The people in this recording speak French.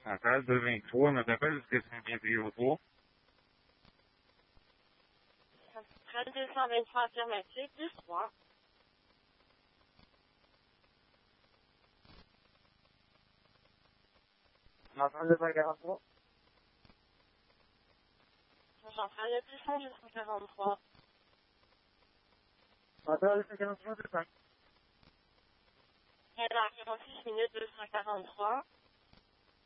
Centrale 223, on t'appelle, est-ce que c'est bien pris 3? Centrale 223 affirmatif, 2-3. Centrale 243? Centrale 243. Centrale 243, c'est ça. Alors, 46 minutes 243.